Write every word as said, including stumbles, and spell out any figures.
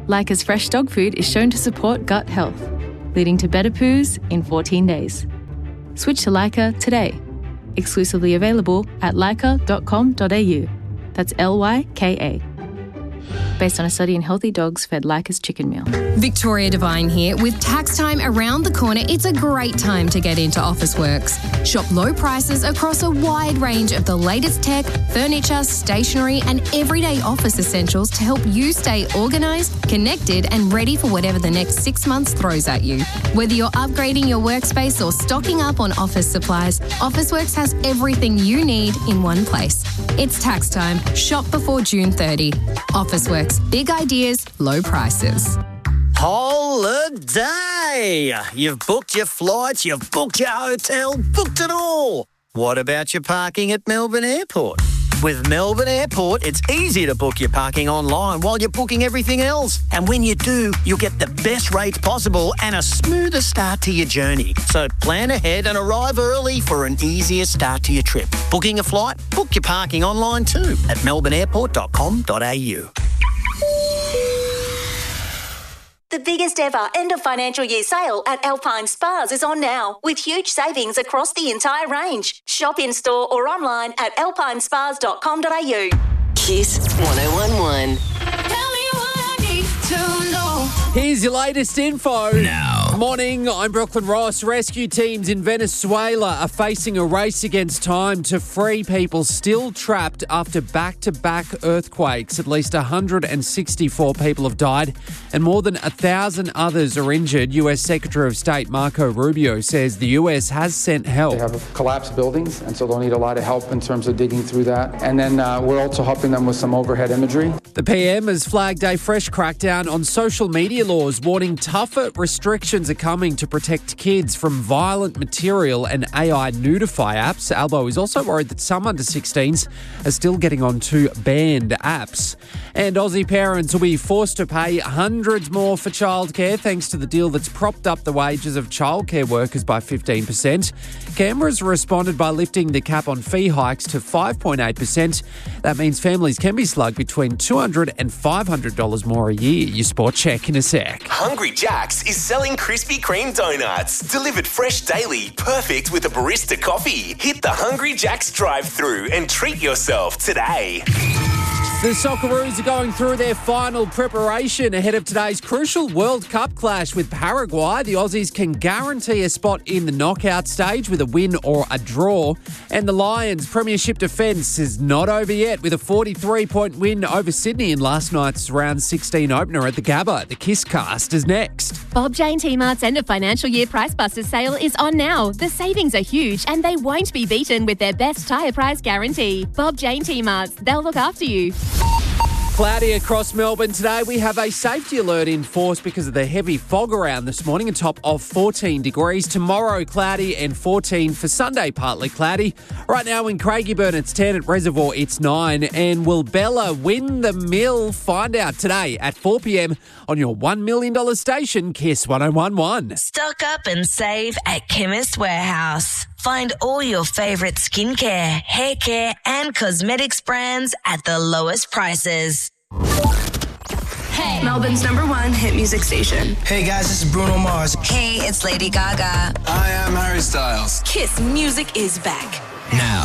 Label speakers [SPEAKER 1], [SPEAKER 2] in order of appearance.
[SPEAKER 1] Leica's fresh dog food is shown to support gut health, leading to better poos in fourteen days. Switch to Leica today. Exclusively available at leica dot com dot a u. That's L Y K A. Based on a study in healthy dogs fed Leica's chicken meal.
[SPEAKER 2] Victoria Devine here. With tax time around the corner, it's a great time to get into Officeworks. Shop low prices across a wide range of the latest tech, furniture, stationery and everyday office essentials to help you stay organised, connected and ready for whatever the next six months throws at you. Whether you're upgrading your workspace or stocking up on office supplies, Officeworks has everything you need in one place. It's tax time. Shop before June thirtieth. Officeworks. Big ideas, low prices.
[SPEAKER 3] Holiday! You've booked your flights, you've booked your hotel, booked it all. What about your parking at Melbourne Airport? With Melbourne Airport, it's easy to book your parking online while you're booking everything else. And when you do, you'll get the best rates possible and a smoother start to your journey. So plan ahead and arrive early for an easier start to your trip. Booking a flight? Book your parking online too at melbourne airport dot com dot a u.
[SPEAKER 4] The biggest ever end of financial year sale at Alpine Spas is on now, with huge savings across the entire range. Shop in store or online at alpine spas dot com dot a u.
[SPEAKER 5] Kiss one oh one one.
[SPEAKER 6] Tell me what I need to know.
[SPEAKER 7] Here's your latest info.
[SPEAKER 8] Now.
[SPEAKER 7] Morning, I'm Brooklyn Ross. Rescue teams in Venezuela are facing a race against time to free people still trapped after back-to-back earthquakes. At least one hundred sixty-four people have died and more than one thousand others are injured. U S Secretary of State Marco Rubio says the U S has sent help.
[SPEAKER 9] They have collapsed buildings, and so they'll need a lot of help in terms of digging through that. And then uh, we're also helping them with some overhead imagery.
[SPEAKER 7] The P M has flagged a fresh crackdown on social media laws, warning tougher restrictions are coming to protect kids from violent material and A I nudify apps. Albo is also worried that some under sixteens are still getting onto banned apps. And Aussie parents will be forced to pay hundreds more for childcare thanks to the deal that's propped up the wages of childcare workers by fifteen percent. Canberra's responded by lifting the cap on fee hikes to five point eight percent. That means families can be slugged between two hundred dollars and five hundred dollars more a year. Your sport check in a sec.
[SPEAKER 8] Hungry Jack's is selling Krispy Kreme donuts. Delivered fresh daily, perfect with a barista coffee. Hit the Hungry Jack's drive-thru and treat yourself today.
[SPEAKER 7] The Socceroos are going through their final preparation ahead of today's crucial World Cup clash with Paraguay. The Aussies can guarantee a spot in the knockout stage with a win or a draw. And the Lions' premiership defence is not over yet with a forty-three point win over Sydney in last night's round sixteen opener at the Gabba. The Kiss Cast is next.
[SPEAKER 10] Bob Jane T-Mart's end of financial year Price Busters sale is on now. The savings are huge and they won't be beaten with their best tyre price guarantee. Bob Jane T-Mart's, they'll look after you.
[SPEAKER 7] Cloudy across Melbourne today. We have a safety alert in force because of the heavy fog around this morning, a top of fourteen degrees. Tomorrow, cloudy and fourteen for Sunday, partly cloudy. Right now in Craigieburn, it's ten. At Reservoir, it's nine. And will Bella win the mill? Find out today at four p.m. on your one million dollars station, Kiss one oh one one.
[SPEAKER 5] Stock up and save at Chemist Warehouse. Find all your favourite skincare, hair care and cosmetics brands at the lowest prices.
[SPEAKER 11] Hey, Melbourne's number one hit music station.
[SPEAKER 12] Hey guys, this is Bruno Mars.
[SPEAKER 5] Hey, it's Lady Gaga.
[SPEAKER 12] I am Harry Styles.
[SPEAKER 11] Kiss Music is back.
[SPEAKER 8] Now.